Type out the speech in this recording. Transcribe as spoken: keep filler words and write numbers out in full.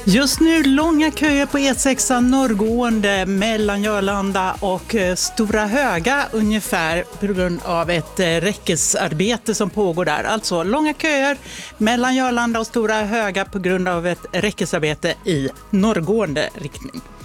Just nu långa köer på E sex norrgående mellan Jörlanda och Stora Höga ungefär på grund av ett räckesarbete som pågår där. Alltså långa köer mellan Jörlanda och Stora Höga på grund av ett räckesarbete i norrgående riktning.